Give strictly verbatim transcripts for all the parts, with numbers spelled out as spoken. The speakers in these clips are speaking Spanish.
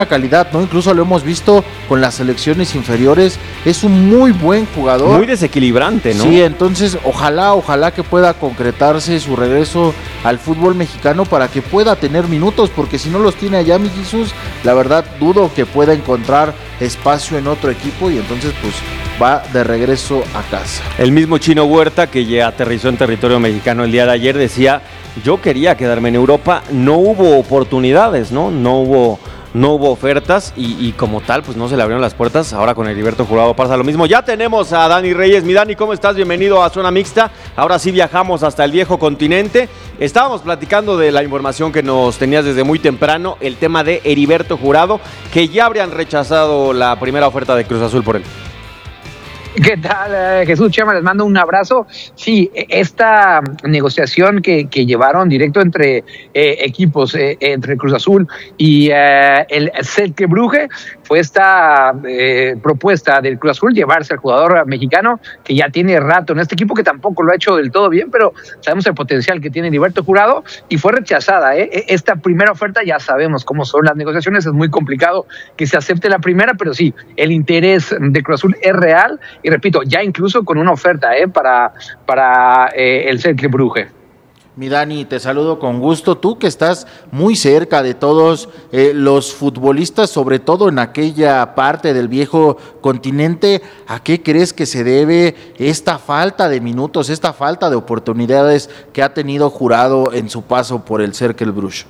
calidad, ¿no? Incluso lo hemos visto con las selecciones inferiores, es un muy buen jugador. Muy desequilibrante, ¿no? Sí, entonces ojalá, ojalá que pueda concretarse su regreso al fútbol mexicano para que pueda tener minutos, porque si no los tiene allá, mi Jesús, la verdad dudo que pueda encontrar espacio en otro equipo y entonces pues va de regreso a casa. El mismo Chino Huerta, que ya aterrizó en territorio mexicano el día de ayer, decía, yo quería quedarme en Europa, no hubo oportunidades, ¿no? No hubo... No hubo ofertas y, y como tal, pues no se le abrieron las puertas. Ahora con Heriberto Jurado pasa lo mismo. Ya tenemos a Dani Reyes. Mi Dani, ¿cómo estás? Bienvenido a Zona Mixta. Ahora sí viajamos hasta el viejo continente. Estábamos platicando de la información que nos tenías desde muy temprano, el tema de Heriberto Jurado, que ya habrían rechazado la primera oferta de Cruz Azul por él. ¿Qué tal, eh, Jesús Chema? Les mando un abrazo. Sí, esta negociación que, que llevaron directo entre eh, equipos, eh, entre Cruz Azul y eh, el Cercle Brugge, fue esta eh, propuesta del Cruz Azul llevarse al jugador mexicano que ya tiene rato en este equipo, que tampoco lo ha hecho del todo bien, pero sabemos el potencial que tiene Heriberto Jurado y fue rechazada. ¿eh? Esta primera oferta ya sabemos cómo son las negociaciones, es muy complicado que se acepte la primera, pero sí, el interés de Cruz Azul es real. Y repito, ya incluso con una oferta eh, para, para eh, el Cercle Brugge. Mi Dani, te saludo con gusto. Tú que estás muy cerca de todos eh, los futbolistas, sobre todo en aquella parte del viejo continente, ¿a qué crees que se debe esta falta de minutos, esta falta de oportunidades que ha tenido Jurado en su paso por el Cercle Brugge?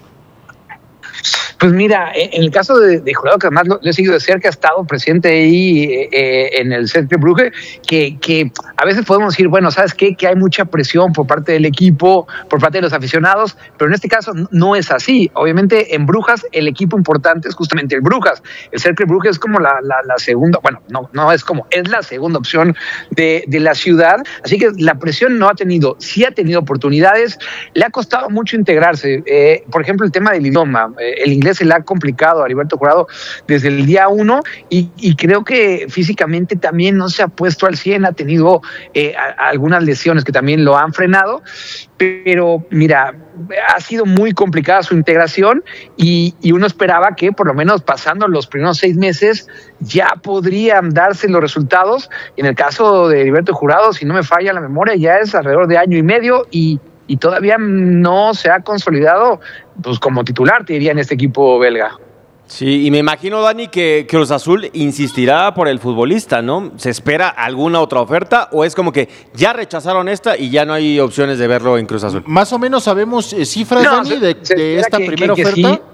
Pues mira, en el caso de, de Jurado, que además lo, lo he seguido de cerca, ha estado presente ahí eh, en el Cercle Brugge, que, que a veces podemos decir, bueno, ¿sabes qué? Que hay mucha presión por parte del equipo, por parte de los aficionados, pero en este caso no es así. Obviamente en Brujas el equipo importante es justamente el Brujas. El Cercle Brugge es como la, la, la segunda, bueno, no, no es como, es la segunda opción de, de la ciudad, así que la presión no ha tenido, sí ha tenido oportunidades, le ha costado mucho integrarse. Eh, por ejemplo, el tema del idioma, eh, el inglés se le ha complicado a Heriberto Jurado desde el día uno y, y creo que físicamente también no se ha puesto al cien, ha tenido eh, a, a algunas lesiones que también lo han frenado, pero mira, ha sido muy complicada su integración y, y uno esperaba que por lo menos pasando los primeros seis meses ya podrían darse los resultados. En el caso de Heriberto Jurado, si no me falla la memoria, ya es alrededor de año y medio y y todavía no se ha consolidado pues como titular, te diría, en este equipo belga. Sí, y me imagino, Dani, que Cruz Azul insistirá por el futbolista, ¿no? ¿Se espera alguna otra oferta o es como que ya rechazaron esta y ya no hay opciones de verlo en Cruz Azul? Más o menos sabemos eh, cifras, no, Dani, se, de, se de esta que, primera que, que oferta. Sí.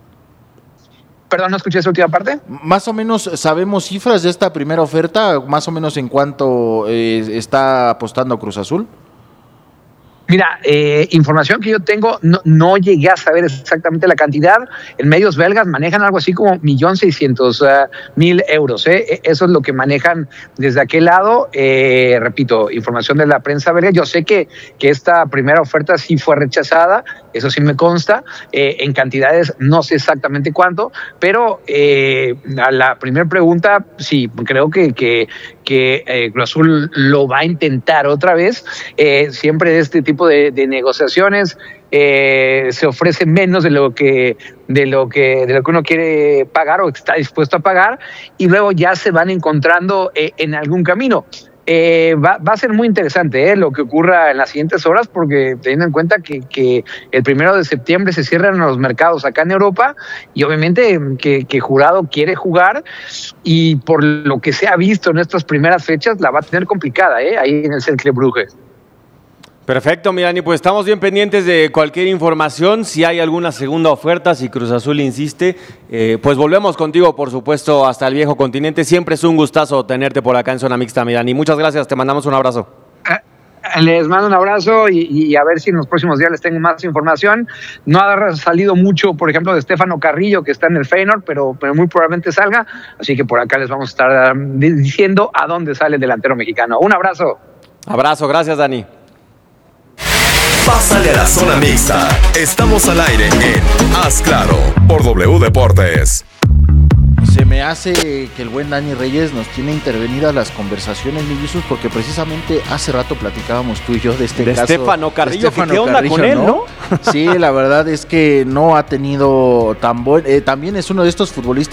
Perdón, no escuché esa última parte. Más o menos sabemos cifras de esta primera oferta, más o menos en cuánto eh, está apostando Cruz Azul. Mira, eh, información que yo tengo, no, no llegué a saber exactamente la cantidad. En medios belgas manejan algo así como un millón seiscientos mil euros. ¿eh? Eso es lo que manejan desde aquel lado. Eh, repito, información de la prensa belga. Yo sé que, que esta primera oferta sí fue rechazada, eso sí me consta. Eh, en cantidades no sé exactamente cuánto, pero eh, a la primera pregunta, sí, creo que, que, que eh, Cruz Azul lo va a intentar otra vez. Eh, siempre de este tipo De, de negociaciones eh, se ofrece menos de lo que de lo que de lo que uno quiere pagar o está dispuesto a pagar y luego ya se van encontrando eh, en algún camino. Eh, va, va a ser muy interesante eh, lo que ocurra en las siguientes horas, porque teniendo en cuenta que, que el primero de septiembre se cierran los mercados acá en Europa y obviamente que, que Jurado quiere jugar y por lo que se ha visto en estas primeras fechas la va a tener complicada eh, ahí en el Cercle Brugge. Perfecto, mi Dani, pues estamos bien pendientes de cualquier información, si hay alguna segunda oferta, si Cruz Azul insiste, eh, pues volvemos contigo, por supuesto, hasta el viejo continente. Siempre es un gustazo tenerte por acá en Zona Mixta, mi Dani. Muchas gracias, te mandamos un abrazo. Les mando un abrazo y, y a ver si en los próximos días les tengo más información. No ha salido mucho, por ejemplo, de Stefano Carrillo, que está en el Feyenoord, pero, pero muy probablemente salga, así que por acá les vamos a estar diciendo a dónde sale el delantero mexicano. Un abrazo. Abrazo, gracias, Dani. Pásale a la Zona Mixta. Estamos al aire en Haz Claro por W Deportes. Se me hace que el buen Dani Reyes nos tiene intervenidas las conversaciones, mi Jesús, porque precisamente hace rato platicábamos tú y yo de este de caso. Estefano Carrillo, Estefano ¿qué onda Carrillo, con él, no? Sí, la verdad es que no ha tenido tan buen... Eh, también es uno de estos futbolistas